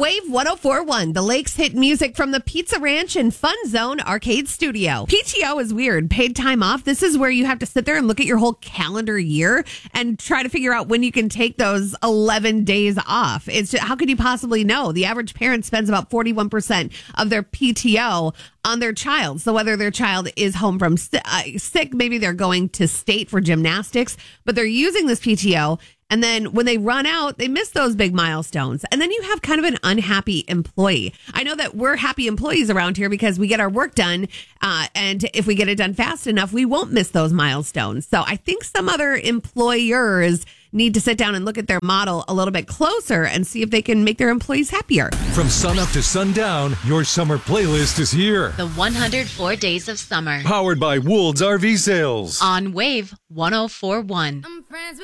Wave 104.1, the Lakes hit music from the Pizza Ranch and Fun Zone Arcade Studio. PTO is weird. Paid time off. This is where you have to sit there and look at your whole calendar year and try to figure out when you can take those 11 days off. It's just, how could you possibly know? The average parent spends about 41% of their PTO on their child. So whether their child is home from sick, maybe they're going to state for gymnastics, but they're using this PTO. And then when they run out, they miss those big milestones. And then you have kind of an unhappy employee. I know that we're happy employees around here because we get our work done. And if we get it done fast enough, we won't miss those milestones. So I think some other employers need to sit down and look at their model a little bit closer and see if they can make their employees happier. From sunup to sundown, your summer playlist is here. The 104 Days of Summer. Powered by Woold's RV Sales. On Wave 104.1.